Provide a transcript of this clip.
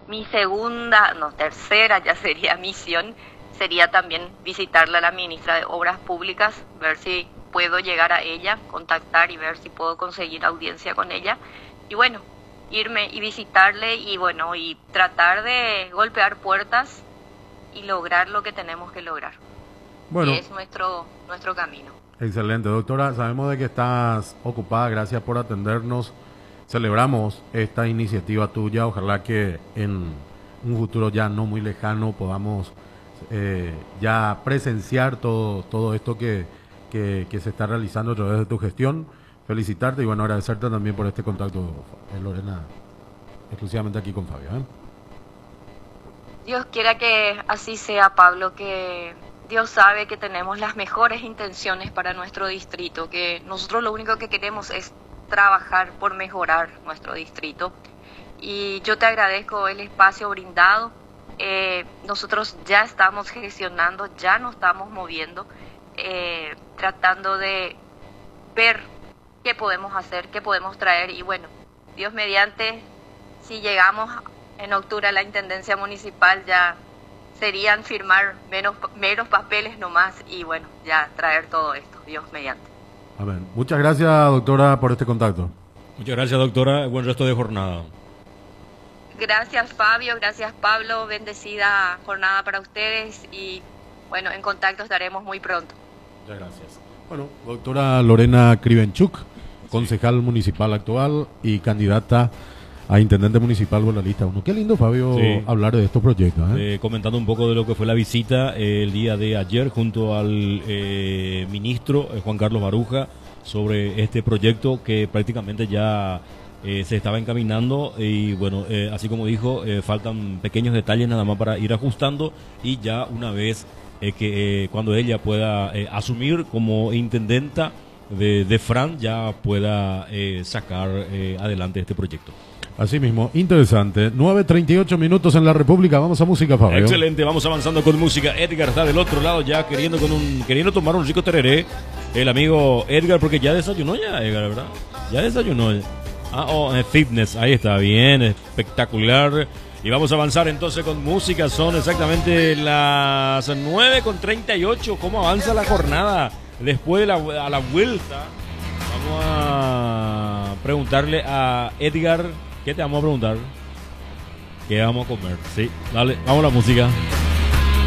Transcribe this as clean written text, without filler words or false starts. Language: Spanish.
mi segunda, no, tercera ya sería misión, sería también visitarle a la ministra de Obras Públicas, ver si puedo llegar a ella, contactar y ver si puedo conseguir audiencia con ella. Y bueno, irme y visitarle y bueno, y tratar de golpear puertas y lograr lo que tenemos que lograr. Bueno, que es nuestro camino. Excelente, doctora. Sabemos de que estás ocupada. Gracias por atendernos. Celebramos esta iniciativa tuya. Ojalá que en un futuro ya no muy lejano podamos ya presenciar todo esto que se está realizando a través de tu gestión. Felicitarte y bueno, agradecerte también por este contacto, Lorena, exclusivamente aquí con Fabio. Dios quiera que así sea, Pablo, que Dios sabe que tenemos las mejores intenciones para nuestro distrito, que nosotros lo único que queremos es trabajar por mejorar nuestro distrito. Y yo te agradezco el espacio brindado. Nosotros ya estamos gestionando, ya nos estamos moviendo, tratando de ver qué podemos hacer, qué podemos traer. Y bueno, Dios mediante, si llegamos en octubre a la Intendencia Municipal, ya serían firmar menos papeles nomás y bueno, ya traer todo esto, Dios mediante. Amén. Muchas gracias, doctora, por este contacto. Muchas gracias, doctora. Buen resto de jornada. Gracias, Fabio. Gracias, Pablo. Bendecida jornada para ustedes y bueno, en contacto estaremos muy pronto. Muchas gracias. Bueno, doctora Lorena Krivenchuk, concejal municipal actual y candidata a intendente municipal por la lista 1. Qué lindo, Fabio, sí, hablar de estos proyectos. Comentando un poco de lo que fue la visita el día de ayer junto al ministro Juan Carlos Baruja sobre este proyecto que prácticamente ya se estaba encaminando y bueno, así como dijo, faltan pequeños detalles nada más para ir ajustando y ya una vez que cuando ella pueda asumir como intendenta de Fran ya pueda sacar adelante este proyecto. Así mismo, interesante. 9:38 minutos en la República. Vamos a música, Fabio. Excelente, vamos avanzando con música. Edgar está del otro lado ya queriendo tomar un rico tereré. El amigo Edgar, porque ya desayunó ya, Edgar, ¿verdad? Ya desayunó. Fitness, ahí está, bien, espectacular. Y vamos a avanzar entonces con música. Son exactamente las 9:38. ¿Cómo avanza la jornada después de a la vuelta? Vamos a preguntarle a Edgar. ¿Qué te vamos a preguntar? ¿Qué vamos a comer? Sí, dale, vamos a la música.